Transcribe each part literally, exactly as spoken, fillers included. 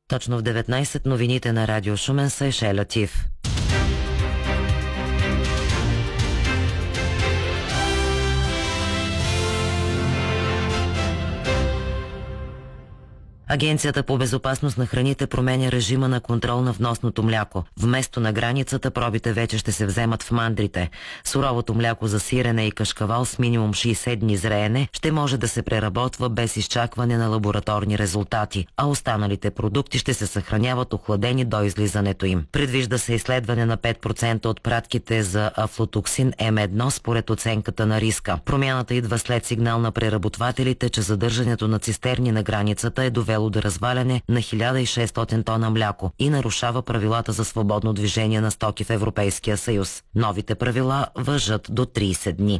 Точно в деветнайсет новините на Радио Шумен са Еше Латиф. Агенцията по безопасност на храните променя режима на контрол на вносното мляко. Вместо на границата, пробите вече ще се вземат в мандрите. Суровото мляко за сирене и кашкавал с минимум шейсет дни зреене ще може да се преработва без изчакване на лабораторни резултати, а останалите продукти ще се съхраняват охладени до излизането им. Предвижда се изследване на пет процента от пратките за афлотоксин М едно според оценката на риска. Промяната идва след сигнал на преработвателите, че задържането на цистерни на границата е довело до разваляне на хиляда и шестстотин тона мляко и нарушава правилата за свободно движение на стоки в Европейския съюз. Новите правила важат до трийсет дни.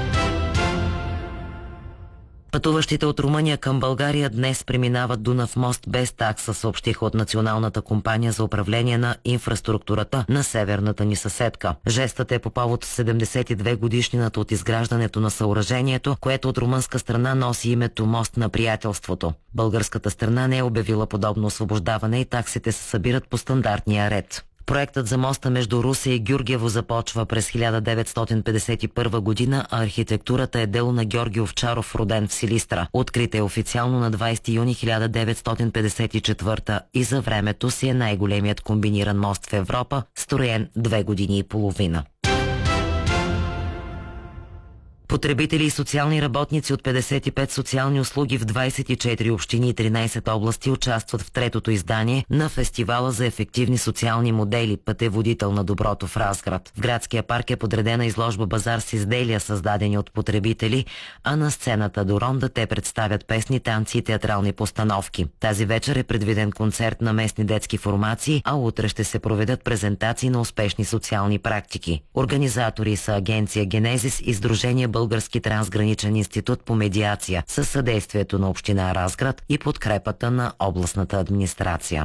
Пътуващите от Румъния към България днес преминават Дунав мост без такса, съобщиха от Националната компания за управление на инфраструктурата на северната ни съседка. Жестът е по повод седемдесет и две годишнината от изграждането на съоръжението, което от румънска страна носи името Мост на приятелството. Българската страна не е обявила подобно освобождаване и таксите се събират по стандартния ред. Проектът за моста между Русе и Гюргево започва през хиляда деветстотин петдесет и първа година, а архитектурата е дело на Георги Овчаров, роден в Силистра. Открит е официално на двайсети юни хиляда деветстотин петдесет и четвърта и за времето си е най-големият комбиниран мост в Европа, строен две години и половина. Потребители и социални работници от петдесет и пет социални услуги в двайсет и четири общини и тринайсет области участват в третото издание на фестивала за ефективни социални модели «Пътеводител на доброто» в Разград. В градския парк е подредена изложба базар с изделия, създадени от потребители, а на сцената до ронда те представят песни, танци и театрални постановки. Тази вечер е предвиден концерт на местни детски формации, а утре ще се проведат презентации на успешни социални практики. Организатори са агенция Генезис и Сдружение Български трансграничен институт по медиация със съдействието на община Разград и подкрепата на областната администрация.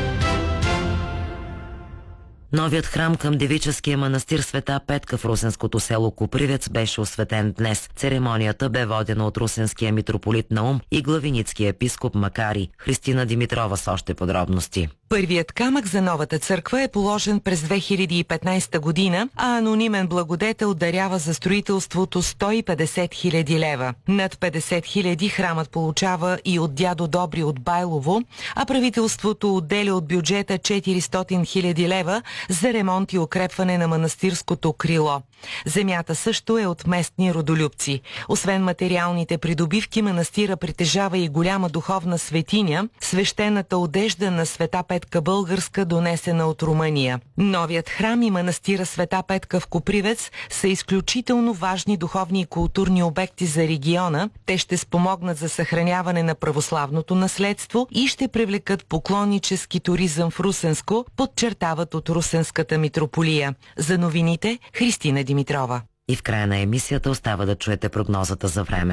Новият храм към девическия манастир Света Петка в русенското село Копривец беше осветен днес. Церемонията бе водена от русенския митрополит Наум и главиницкия епископ Макари. Христина Димитрова с още подробности. Първият камък за новата църква е положен през две хиляди и петнайсета година, а анонимен благодетел дарява за строителството сто и петдесет хиляди лева. Над петдесет хиляди храмът получава и от дядо Добри от Байлово, а правителството отделя от бюджета четиристотин хиляди лева за ремонт и укрепване на манастирското крило. Земята също е от местни родолюбци. Освен материалните придобивки, манастира притежава и голяма духовна светиня, свещената одежда на Света Петка Българска, донесена от Румъния. Новият храм и манастира Света Петка в Копривец са изключително важни духовни и културни обекти за региона. Те ще спомогнат за съхраняване на православното наследство и ще привлекат поклоннически туризъм в Русенско, подчертават от Русенската митрополия. За новините Христина Димитрова. И в края на емисията остава да чуете прогнозата за време.